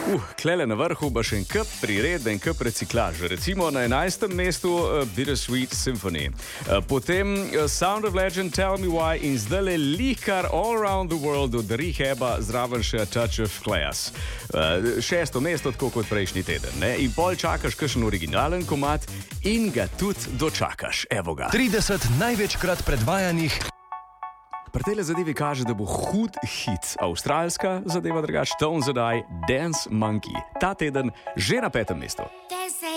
Klele na vrhu pa še en kup priredbe in kup reciklaže. Recimo na 11. mestu Bittersweet Symphony. Potem Sound of Legend, Tell Me Why in zdajle likar All Around the World od Rehaba, zraven še Touch of Class. 6. mesto, tako kot prejšnji teden. Ne? In pol čakaš kakšen originalen komad in ga tudi dočakaš. Evo ga. 30 največkrat predvajanih. Pri tej zadevi kaže, da bo hud hit. Avstralska zadeva drugače, Tones That I, Dance Monkey. Ta teden že na 5. mestu.